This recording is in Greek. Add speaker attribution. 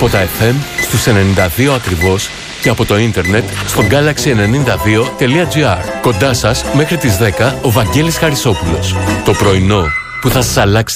Speaker 1: Από τα FM στους 92 ακριβώς και από το ίντερνετ στο galaxy92.gr. Κοντά σας μέχρι τις 10 ο Βαγγέλης Χαρισόπουλος. Το πρωινό που θα σας αλλάξει